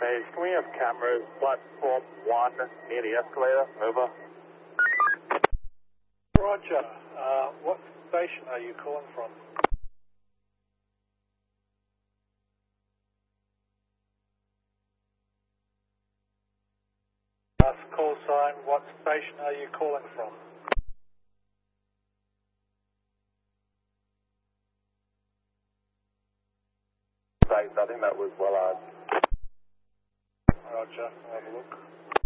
Page, can we have cameras, platform 1 near the escalator? Over. Roger. What station are you calling from? Call sign, what station are you calling from? I think that was Wellard. Roger, I'll have a look.